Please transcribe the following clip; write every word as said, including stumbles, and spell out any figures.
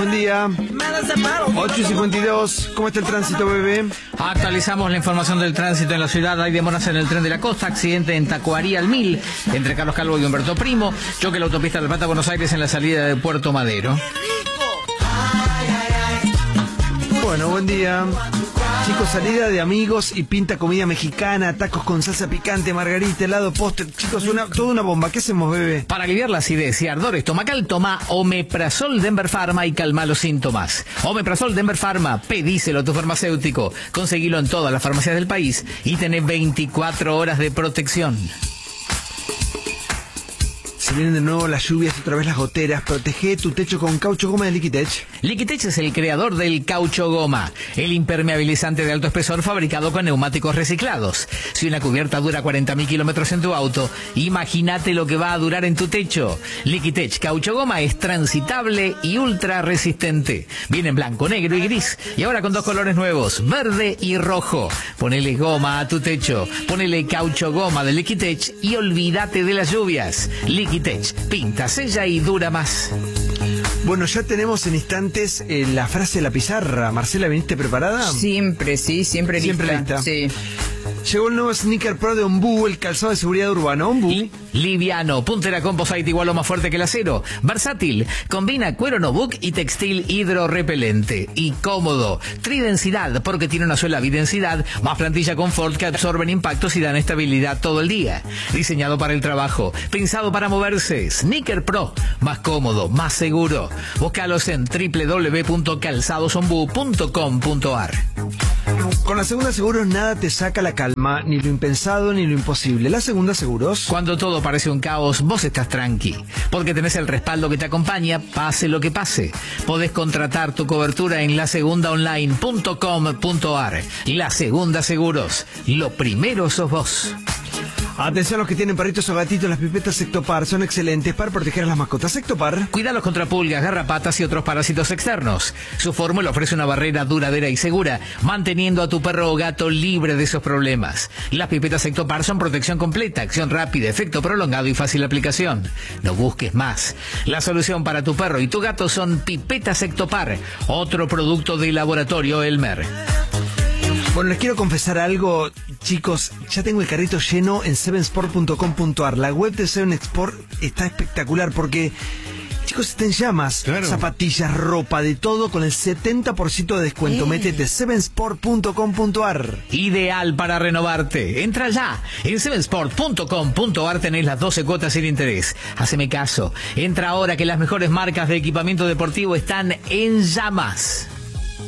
buen día. ocho y cincuenta y dos, ¿cómo está el tránsito, bebé? Actualizamos la información del tránsito en la ciudad. Hay demoras en el tren de la costa, accidente en Tacuarí al Mil, entre Carlos Calvo y Humberto Primo, choque en la autopista del Plata, Buenos Aires en la salida de Puerto Madero. Bueno, buen día. Chicos, salida de amigos y pinta comida mexicana, tacos con salsa picante, margarita, helado, postre. Chicos, una, toda una bomba. ¿Qué hacemos, bebé? Para aliviar la acidez y ardor estomacal, toma Omeprazol Denver Pharma y calma los síntomas. Omeprazol Denver Pharma, pedíselo a tu farmacéutico. Conseguilo en todas las farmacias del país y tenés veinticuatro horas de protección. Se vienen de nuevo las lluvias, otra vez las goteras. Protege tu techo con caucho goma de Liquitech. Liquitech es el creador del caucho goma, el impermeabilizante de alto espesor fabricado con neumáticos reciclados. Si una cubierta dura cuarenta mil kilómetros en tu auto, imagínate lo que va a durar en tu techo. Liquitech caucho goma es transitable y ultra resistente. Viene en blanco, negro y gris. Y ahora con dos colores nuevos, verde y rojo. Ponele goma a tu techo. Ponele caucho goma de Liquitech y olvídate de las lluvias. Liquitech, pinta, sella y dura más. Bueno, ya tenemos en instantes eh, la frase de la pizarra. Marcela, ¿viniste preparada? Siempre, sí, siempre lista. Siempre lista. Sí. Llegó el nuevo Sneaker Pro de Ombú, el calzado de seguridad urbano. Ombú. Li- liviano, puntera composite igual o más fuerte que el acero. Versátil, combina cuero no-book y textil hidrorrepelente. Y cómodo, tridensidad, porque tiene una suela bidensidad, más plantilla confort que absorben impactos y dan estabilidad todo el día. Diseñado para el trabajo, pensado para moverse. Sneaker Pro, más cómodo, más seguro. Búscalos en doble u doble u doble u punto calzadosombú punto com punto a r. Con la segunda seguros nada te saca la calma, ni lo impensado ni lo imposible. La segunda seguros. Cuando todo parece un caos, vos estás tranqui, porque tenés el respaldo que te acompaña, pase lo que pase. Podés contratar tu cobertura en la segunda online punto com punto a r. La Segunda Seguros, lo primero sos vos. Atención a los que tienen perritos o gatitos, las pipetas Sectopar son excelentes para proteger a las mascotas. Sectopar. Cuídalos contra pulgas, garrapatas y otros parásitos externos. Su fórmula ofrece una barrera duradera y segura, manteniendo a tu perro o gato libre de esos problemas. Las pipetas Sectopar son protección completa, acción rápida, efecto prolongado y fácil aplicación. No busques más. La solución para tu perro y tu gato son pipetas Sectopar, otro producto de laboratorio Elmer. Bueno, les quiero confesar algo, chicos. Ya tengo el carrito lleno en seven sport punto com punto a r. La web de Seven Sport está espectacular porque, chicos, está en llamas. Claro. Zapatillas, ropa, de todo con el setenta por ciento de descuento. Eh. Métete seven sport punto com punto a r. Ideal para renovarte. Entra ya. En seven sport punto com punto a r tenés las doce cuotas sin interés. Haceme caso. Entra ahora que las mejores marcas de equipamiento deportivo están en llamas.